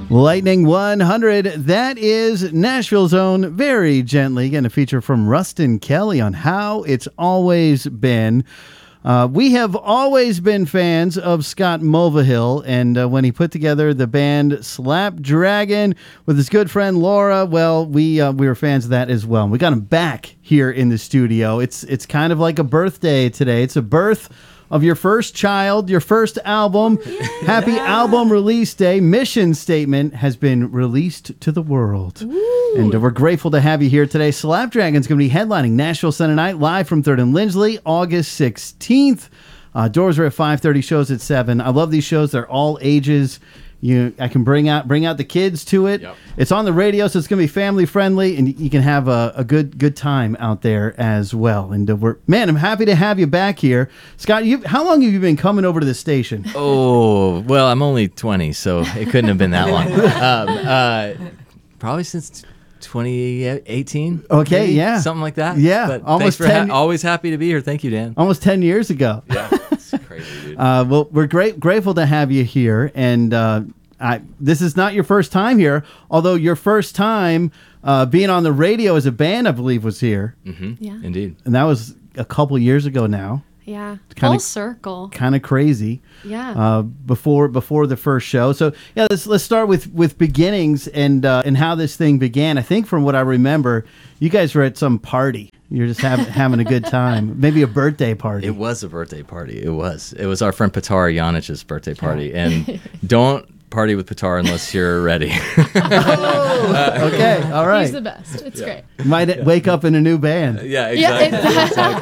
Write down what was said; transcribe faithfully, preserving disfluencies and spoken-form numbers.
Lightning one hundred, that is Nashville's own Very Gently. Again, a feature from Rustin Kelly on How It's Always Been. Uh, we have always been fans of Scott Mulvihill, and uh, when he put together the band Slapdragon with his good friend Laura, well, we uh, we were fans of that as well. And we got him back here in the studio. It's it's kind of like a birthday today. It's a birth of your first child, your first album. Yeah. Happy yeah. album release day. Mission Statement has been released to the world. Ooh. And uh, we're grateful to have you here today. Slapdragon's going to be headlining Nashville Sunday night live from third and Lindsley, August sixteenth. Uh, doors are at five thirty, shows at seven. I love these shows. They're all ages. You, I can bring out bring out the kids to it. Yep. It's on the radio, so it's going to be family friendly, and you can have a, a good good time out there as well. And uh, we're man, I'm happy to have you back here, Scott. You, how long have you been coming over to the station? Oh, well, I'm only twenty, so it couldn't have been that long. um, uh, probably since twenty eighteen. Okay, maybe, yeah, something like that. Yeah, but almost for ten. Ha- always happy to be here. Thank you, Dan. Almost ten years ago. Yeah, it's crazy, dude. Uh, well, we're great, grateful to have you here, and uh, I, this is not your first time here, although your first time uh, being on the radio as a band, I believe, was here. Mm-hmm. Yeah, indeed, and that was a couple years ago now. Yeah, kinda, full circle. Kind of crazy. Yeah. Uh, before before the first show, so yeah, let's let's start with with beginnings and uh, and how this thing began. I think from what I remember, you guys were at some party. You're just having having a good time, maybe a birthday party. It was a birthday party. It was. It was our friend Petar Janic's birthday party, and don't party with Petar unless you're ready. Oh, okay, all right. He's the best. It's yeah. great. You might yeah. wake up in a new band. Yeah, exactly. Yeah, exactly.